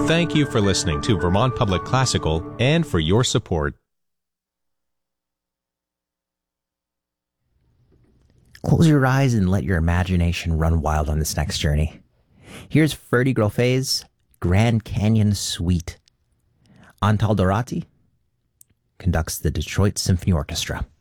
Thank you for listening to Vermont Public Classical and for your support. Close your eyes and let your imagination run wild on this next journey. Here's Ferdy Groffet's Grand Canyon Suite. Antal Dorati conducts the Detroit Symphony Orchestra.